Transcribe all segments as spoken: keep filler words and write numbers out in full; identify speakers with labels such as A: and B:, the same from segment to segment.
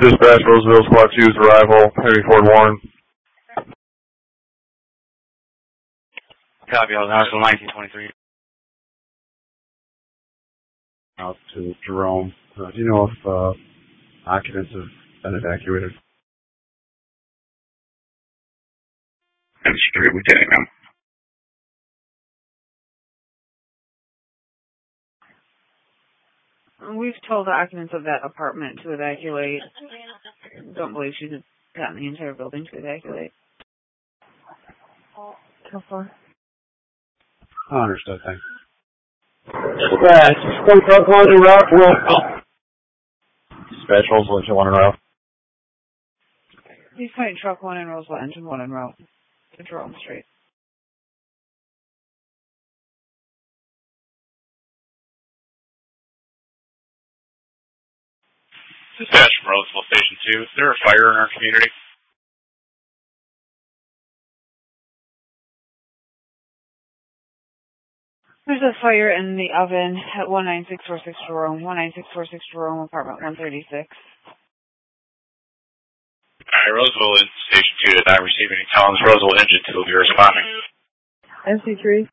A: Dispatch, Roseville, Squad two's arrival, Henry Ford Warren.
B: Copy, I was Arsenal nineteen twenty-three.
C: Out to Jerome. Uh, do you know if uh, occupants have been evacuated?
D: That's straight, Lieutenant, ma'am.
E: We've told the occupants of that apartment to evacuate. Don't believe she's gotten the entire building to evacuate.
F: So far.
C: Oh, understood, thanks.
A: Dispatch, one truck one en route, Will. Dispatch, Roseville, engine one en route.
E: He's fighting truck one and Roseville, engine one en route to Jerome Street.
B: Dispatch from Roseville Station two. Is there a fire in our community?
E: There's a fire in the oven at one nine six four six Jerome, one nine six four six Jerome, apartment one thirty-six.
B: Alright, Roseville in Station two did not receive any Collins. Roseville engine two will be responding.
F: M C three.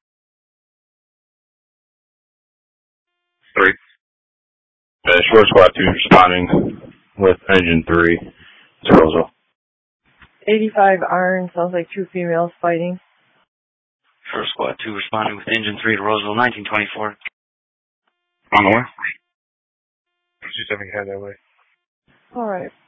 D: Three.
A: Uh, Short Squad two responding with engine three to Roseville.
F: eighty-five iron, sounds like two females fighting.
B: Short Squad two responding with engine three to Roseville nineteen twenty-four.
D: On the way.
A: She's having head that way.
F: Alright.